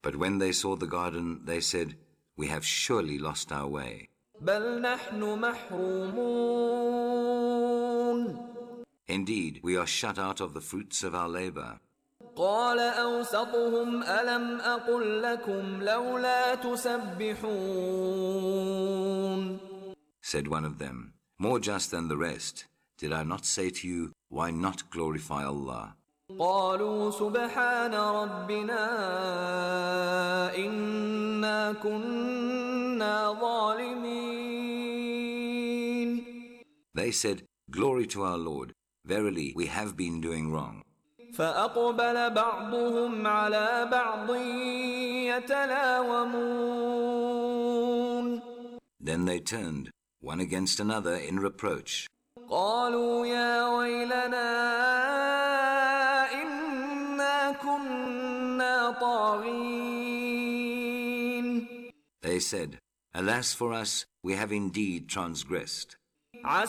But when they saw the garden, they said, "We have surely lost our way." بل نحن محرومون. Indeed, we are shut out of the fruits of our labor. قال أوسطهم ألم أقل لكم لولا تسبحون. Said one of them, more just than the rest, did I not say to you, why not glorify Allah? قالوا سبحان ربنا إنا كنا ظالمين. They said, glory to our Lord, verily we have been doing wrong. فأقبل بعضهم على بعض يتلاومون. Then they turned, one against another in reproach. قالوا يا ويلنا إنا كنا طاغين. They said, alas for us, we have indeed transgressed. عسى